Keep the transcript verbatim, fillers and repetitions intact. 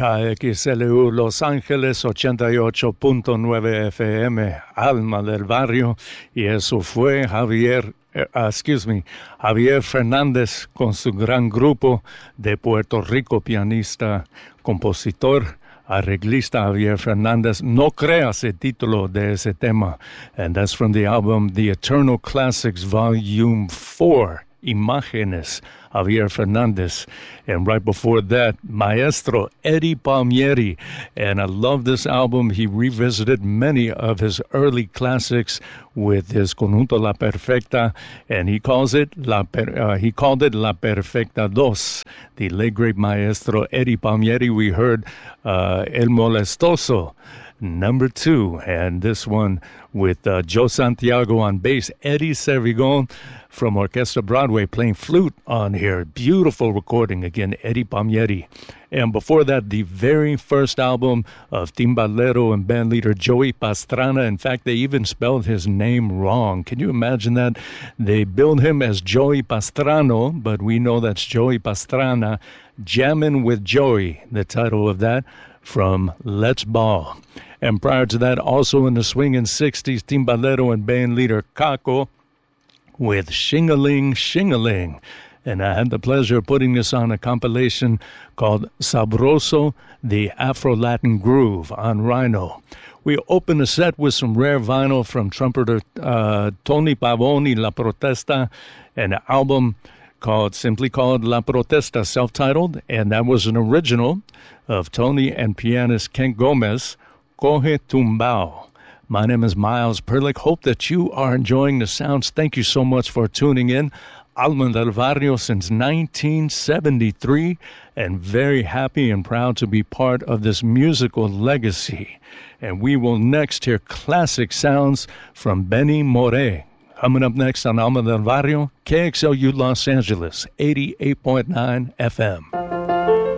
K X L U Los Ángeles ochenta y ocho punto nueve F M, Alma del Barrio, y eso fue Javier, uh, excuse me, Javier Fernández con su gran grupo de Puerto Rico, pianista, compositor, arreglista Javier Fernández. No creas el título de ese tema, and that's from the album The Eternal Classics Volume four, Imágenes, Javier Fernández. And right before that, Maestro Eddie Palmieri. And I love this album. He revisited many of his early classics with his Conjunto La Perfecta, and he calls it La per, uh, he called it La Perfecta Dos. The late great Maestro Eddie Palmieri. We heard uh, El Molestoso, number two, and this one with uh, Joe Santiago on bass, Eddie Servigon from Orchestra Broadway playing flute on here. Beautiful recording, again, Eddie Palmieri. And before that, the very first album of timbalero and bandleader Joey Pastrana. In fact, they even spelled his name wrong. Can you imagine that? They billed him as Joey Pastrano, but we know that's Joey Pastrana. Jammin' with Joey, the title of that, from Let's Ball. And prior to that, also in the swinging sixties, timbalero and band leader Caco with Shing-a-Ling, Shing-a-Ling. And I had the pleasure of putting this on a compilation called Sabroso, the Afro-Latin Groove on Rhino. We open the set with some rare vinyl from trumpeter uh, Tony Pavoni, La Protesta, an album called, simply called La Protesta, self-titled, and that was an original of Tony and pianist Kent Gomez, Coge Tumbao. My name is Miles Perlick. Hope that you are enjoying the sounds. Thank you so much for tuning in. Alma del Barrio since nineteen seventy-three, and very happy and proud to be part of this musical legacy. And we will next hear classic sounds from Benny Moré. Coming up next on Alma del Barrio, K X L U Los Angeles, eighty-eight point nine F M.